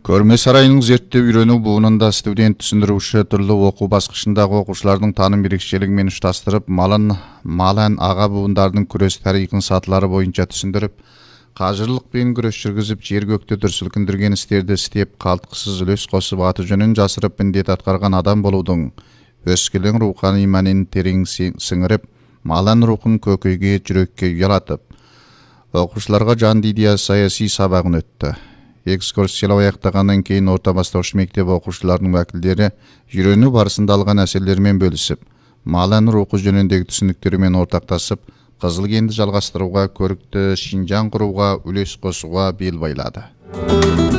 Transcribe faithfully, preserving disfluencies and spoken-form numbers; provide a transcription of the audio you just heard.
Көрме сарайының зерттеп үйренүү буынында студент түсіндіруші түрлі оқу басқышындағы оқушылардың таным ерекшелігімен ұштастырып, малын, малан аға буындардың күрес тарихын сатылары бойынша түсіндіріп, қажырлықпен күрес жүргізіп, жер-көкті дүр сілкіндірген істерді істеп, қалтқысыз үлес қосып, аты жөнін жасырып, міндет атқарған адам болудың өскелең рухани мәнін терең сіңіріп, малан рухын көкейге, жүрекке ұялатып, оқушыларға жан идея саяси сабағын өтті. Экскурсиялау аяқтағаннан кейін орта бастауыш мектеп оқушыларының вәкілдері үйрену барысында алған әсерлерімен бөлісіп, малан рухы жөніндегі түсініктерімен ортақтасып, Қызылкеңді жалғастыруға, көрікті Шинжаң құруға үлес қосуға бел байлады.